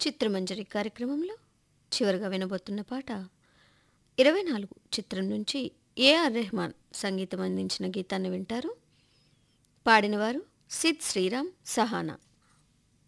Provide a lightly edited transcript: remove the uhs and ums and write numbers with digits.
చిత్రమంజరి కార్యక్రమంలో చివరగా వినబోతున్న పాట 24 చిత్రం నుంచి ఏఆర్ రెహమాన్ సంగీతం అందించిన గీతాన్ని వింటారు. పాడినవారు సిద్ శ్రీరామ్, సహానా.